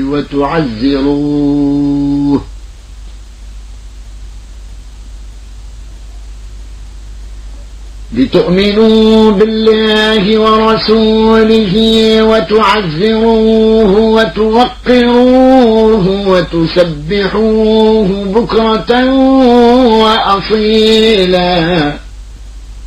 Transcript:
وتعزروه لتؤمنوا بالله ورسوله وتعزروه وتوقروه وتسبحوه بكرة وأصيلا